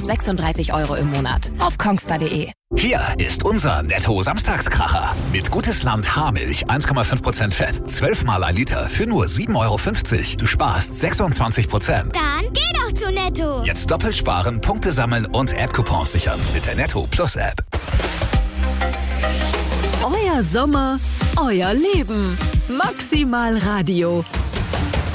ab 36 € im Monat. Auf kongstar.de. Hier ist unser Netto-Samstagskracher. Mit Gutes Land Haarmilch 1,5% Fett, 12 mal ein Liter für nur 7,50 €. Du sparst 26%. Dann geh doch zu Netto. Jetzt doppelt sparen, Punkte sammeln und App-Coupons sichern mit der Netto Plus App. Euer Sommer, euer Leben. Maximal Radio.